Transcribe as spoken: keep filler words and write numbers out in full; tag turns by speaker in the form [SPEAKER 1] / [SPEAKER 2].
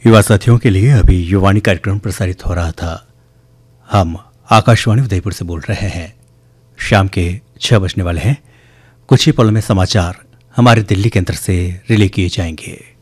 [SPEAKER 1] युवा साथियों के लिए अभी युवाणी कार्यक्रम प्रसारित हो रहा था। हम आकाशवाणी उदयपुर से बोल रहे हैं। शाम के छह बजने वाले हैं। कुछ ही पलों में समाचार हमारे दिल्ली केंद्र से रिले किए जाएंगे।